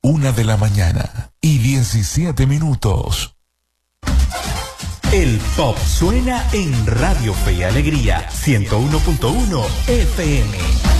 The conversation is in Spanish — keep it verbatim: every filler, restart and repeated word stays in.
Una de la mañana y diecisiete minutos. El pop suena en Radio Fe y Alegría ciento uno punto uno F M.